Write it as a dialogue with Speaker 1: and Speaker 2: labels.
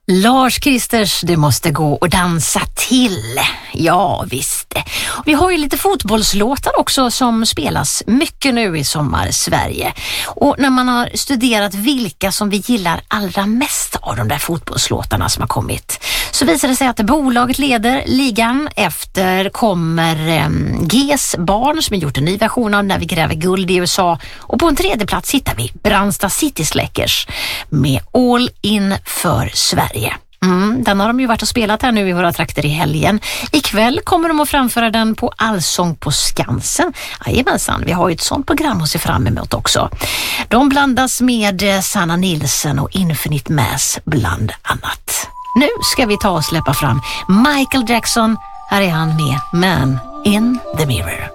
Speaker 1: Lars Kristers, det måste gå och dansa till. Ja, visst. Vi har ju lite fotbollslåtar också som spelas mycket nu i sommar Sverige. Och när man har studerat vilka som vi gillar allra mest av de där fotbollslåtarna som har kommit, så visar det sig att bolaget leder ligan. Efter kommer Gs barn som har gjort en ny version av När vi gräver guld i USA. Och på en tredje plats hittar vi Brandsta City Släckers med All in för Sverige. Den har de ju varit och spelat här nu i våra trakter i helgen. Ikväll kommer de att framföra den på Allsång på Skansen. Jajamensan, vi har ju ett sånt program att se fram emot också. De blandas med Sanna Nilsson och Infinite Mass bland annat. Nu ska vi ta och släppa fram Michael Jackson. Här är han med Man in the Mirror.